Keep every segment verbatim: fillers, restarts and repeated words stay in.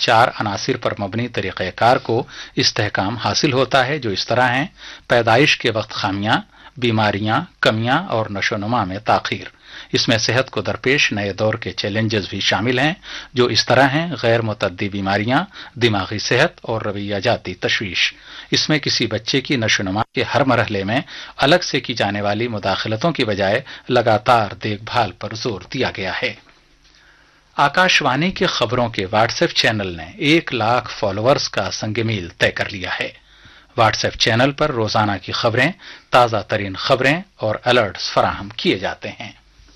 चार अनासिर पर मबनी तरीक़े कार को इस्तेहकाम हासिल होता है, जो इस तरह हैं: पैदाइश के वक्त खामियां, बीमारियां, कमियां और नशोनुमा में ताखीर। इसमें सेहत को दरपेश नए दौर के चैलेंजेस भी शामिल हैं, जो इस तरह हैं: गैर मुतअद्दी बीमारियां, दिमागी सेहत और रवैया जाती तशवीश। इसमें किसी बच्चे की नशोनुमा के हर मरहले में अलग से की जाने वाली मुदाखलतों की बजाय लगातार देखभाल पर जोर दिया गया है। आकाशवाणी के खबरों के व्हाट्सएप चैनल ने एक लाख फॉलोअर्स का संगमील तय कर लिया है। व्हाट्सएप चैनल पर रोजाना की खबरें, ताजा तरीन खबरें और अलर्ट्स फराहम किए जाते हैं।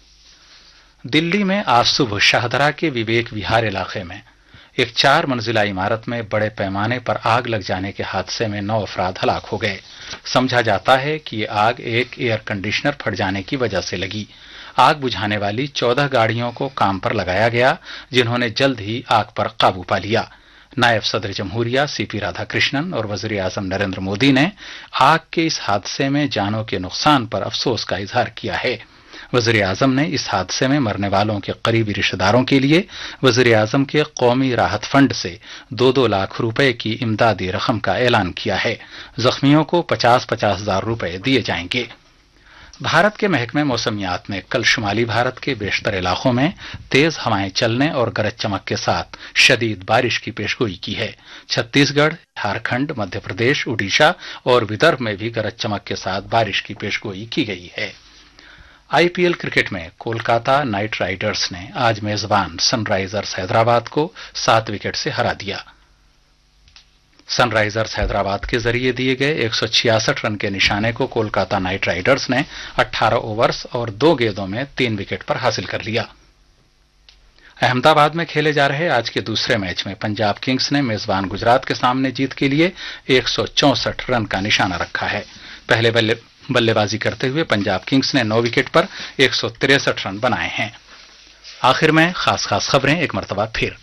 दिल्ली में आज सुबह शाहदरा के विवेक विहार इलाके में एक चार मंजिला इमारत में बड़े पैमाने पर आग लग जाने के हादसे में नौ अफराद हलाक हो गए। समझा जाता है कि ये आग एक एयर कंडीशनर फट जाने की वजह से लगी। आग बुझाने वाली चौदह गाड़ियों को काम पर लगाया गया, जिन्होंने जल्द ही आग पर काबू पा लिया। नायब सदर जमहूरिया सीपी राधाकृष्णन और वजीर आजम नरेंद्र मोदी ने आग के इस हादसे में जानों के नुकसान पर अफसोस का इजहार किया है। वजीर आजम ने इस हादसे में मरने वालों के करीबी रिश्तेदारों के लिए वजीर आजम के कौमी राहत फंड से दो दो लाख रुपए की इमदादी रकम का ऐलान किया है। जख्मियों को पचास पचास हजार रुपए दिए जाएंगे। भारत के महकमे मौसमियात ने कल शुमाली भारत के बेशतर इलाकों में तेज हवाएं चलने और गरज चमक के साथ शदीद बारिश की पेशगोई की है। छत्तीसगढ़, झारखंड, मध्य प्रदेश, उड़ीसा और विदर्भ में भी गरज चमक के साथ बारिश की पेशगोई की गई है। आईपीएल क्रिकेट में कोलकाता नाइट राइडर्स ने आज मेजबान सनराइजर्स हैदराबाद को सात विकेट से हरा दिया। सनराइजर्स हैदराबाद के जरिए दिए गए एक सौ छियासठ रन के निशाने को कोलकाता नाइट राइडर्स ने अठारह ओवर्स और दो गेंदों में तीन विकेट पर हासिल कर लिया। अहमदाबाद में खेले जा रहे आज के दूसरे मैच में पंजाब किंग्स ने मेजबान गुजरात के सामने जीत के लिए एक सौ चौसठ रन का निशाना रखा है। पहले बल्ले बल्लेबाजी करते हुए पंजाब किंग्स ने नौ विकेट पर एक सौ तिरसठ रन बनाए हैं। आखिर में खास खास खबरें एक मरतबा फिर।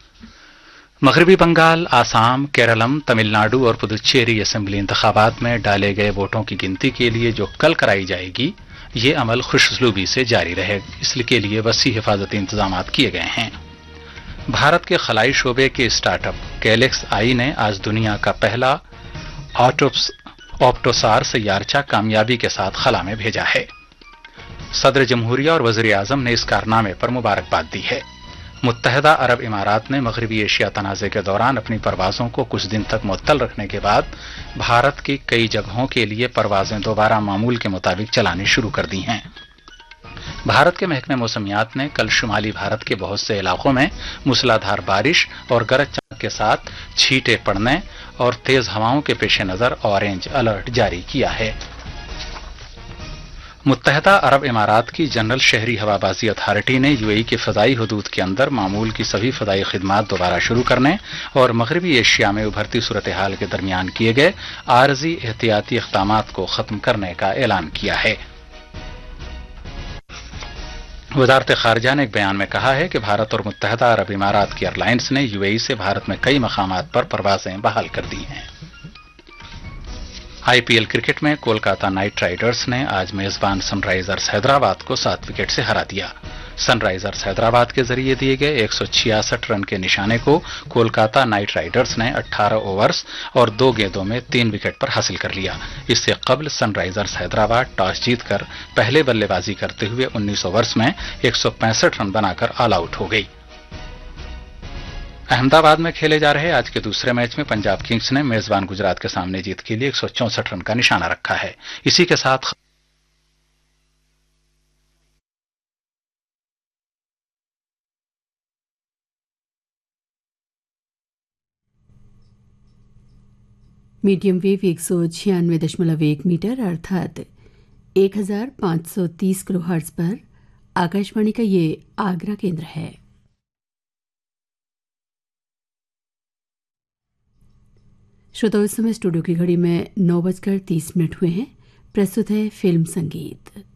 मगरबी बंगाल, आसाम, केरलम, तमिलनाडु और पुदुचेरी असेंबली इंतखाबात में डाले गए वोटों की गिनती के लिए जो कल कराई जाएगी, ये अमल खुशउस्लूबी से जारी रहे, इसके लिए वसी हिफाजती इंतजाम किए गए हैं। भारत के खलाई शोबे के स्टार्टअप गैलेक्स आई ने आज दुनिया का पहला ऑटोप्स ऑप्टोसार सैयारचा कामयाबी के साथ खला में भेजा है। सदर जमहूरिया और वजीर आजम ने इस कारनामे पर मुबारकबाद दी है। मुत्तहदा अरब इमारात ने मगरबी एशिया तनाज़े के दौरान अपनी परवाजों को कुछ दिन तक मुअत्तल रखने के बाद भारत की कई जगहों के लिए परवाजें दोबारा मामूल के मुताबिक चलानी शुरू कर दी हैं। भारत के महकमे मौसमियात ने कल शुमाली भारत के बहुत से इलाकों में मूसलाधार बारिश और गरज चमक के साथ छींटे पड़ने और तेज हवाओं के पेश नजर ऑरेंज अलर्ट जारी किया है। मुत्तहदा अरब इमारात की जनरल शहरी हवाबाजी अथॉरिटी ने यूएई के फजाई हदूद के अंदर मामूल की सभी फजाई खिदमात दोबारा शुरू करने और मगरबी एशिया में उभरती सूरत हाल के दरमियान किए गए आरजी एहतियाती इक़दामात को खत्म करने का ऐलान किया है। वजारत खारजा ने एक बयान में कहा है कि भारत और मुत्तहदा अरब इमारात की एयरलाइंस ने यूएई से भारत में कई मकामात पर परवाजें बहाल कर दी हैं। आईपीएल क्रिकेट में कोलकाता नाइट राइडर्स ने आज मेजबान सनराइजर्स हैदराबाद को सात विकेट से हरा दिया। सनराइजर्स हैदराबाद के जरिए दिए गए एक सौ छियासठ रन के निशाने को कोलकाता नाइट राइडर्स ने अठारह ओवर्स और दो गेंदों में तीन विकेट पर हासिल कर लिया। इससे कबल सनराइजर्स हैदराबाद टॉस जीतकर पहले बल्लेबाजी करते हुए उन्नीस ओवर्स में एक सौ पैंसठ रन बनाकर ऑल आउट हो गई। अहमदाबाद में खेले जा रहे आज के दूसरे मैच में पंजाब किंग्स ने मेजबान गुजरात के सामने जीत के लिए एक सौ चौसठ रन का निशाना रखा है। इसी के साथ मीडियम वेव एक सौ छियानवे दशमलव एक मीटर अर्थात एक हजार पाँच सौ तीस किलो हर्ट्ज पर आकाशवाणी का ये आगरा केंद्र है। श्रोताओं, इस समय स्टूडियो की घड़ी में नौ बजकर तीस मिनट हुए हैं। प्रस्तुत है फिल्म संगीत।